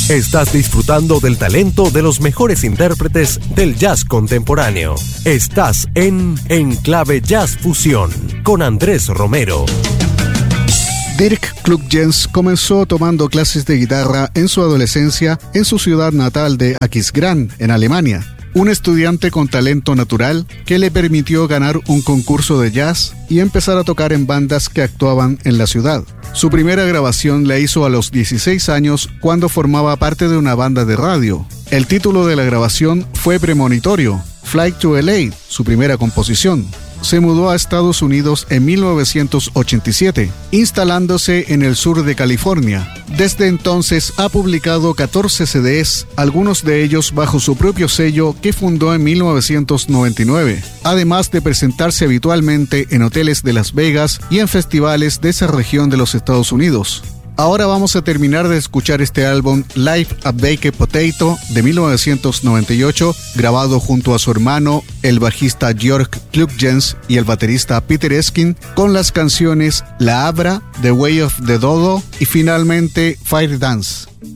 Estás disfrutando del talento de los mejores intérpretes del jazz contemporáneo. Estás en Enclave Jazz Fusión con Andrés Romero. Dirk Klugjens comenzó tomando clases de guitarra en su adolescencia en su ciudad natal de Aquisgrán, en Alemania. Un estudiante con talento natural que le permitió ganar un concurso de jazz y empezar a tocar en bandas que actuaban en la ciudad. Su primera grabación la hizo a los 16 años cuando formaba parte de una banda de radio. El título de la grabación fue premonitorio, Flight to LA, su primera composición. Se mudó a Estados Unidos en 1987, instalándose en el sur de California. Desde entonces ha publicado 14 CDs, algunos de ellos bajo su propio sello que fundó en 1999, además de presentarse habitualmente en hoteles de Las Vegas y en festivales de esa región de los Estados Unidos. Ahora vamos a terminar de escuchar este álbum Live at Baked Potato de 1998, grabado junto a su hermano, el bajista Georg Klugjens y el baterista Peter Eskin, con las canciones La Abra, The Way of the Dodo y finalmente Fire Dance.